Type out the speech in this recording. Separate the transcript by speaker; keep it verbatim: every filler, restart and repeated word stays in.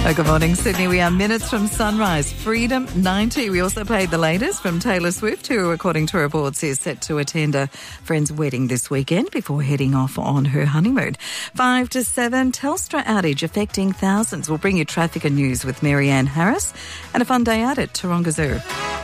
Speaker 1: Oh, good morning, Sydney. We are minutes from sunrise. Freedom ninety. We also played the latest from Taylor Swift, who, according to reports, is set to attend a friend's wedding this weekend before heading off on her honeymoon. Five to seven, Telstra outage affecting thousands. We'll bring you traffic and news with Mary Ann Harris and a fun day out at Taronga Zoo.